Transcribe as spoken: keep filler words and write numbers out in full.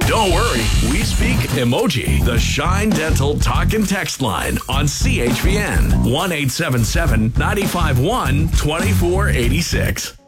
Don't worry, we speak emoji. The Shine Dental Talk and Text line on C H V N one eight seven seven, nine five one, two four eight six.